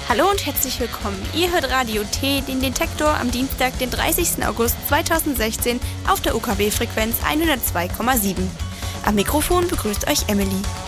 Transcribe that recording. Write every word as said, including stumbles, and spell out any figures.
Hallo und herzlich willkommen. Ihr hört Radio T, den Detektor am Dienstag, den dreißigsten August zweitausendsechzehn auf der U K W-Frequenz hundertzwei Komma sieben. Am Mikrofon begrüßt euch Emily.